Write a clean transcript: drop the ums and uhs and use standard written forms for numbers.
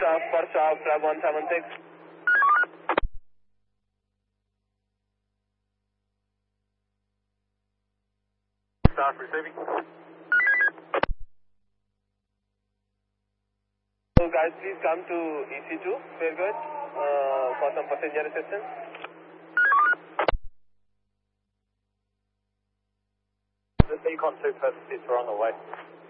first off, flag 176. Stop receiving. So guys, please come to EC2, Fairgate, for some passenger assistance. The Beacon 2 purposes are on the way.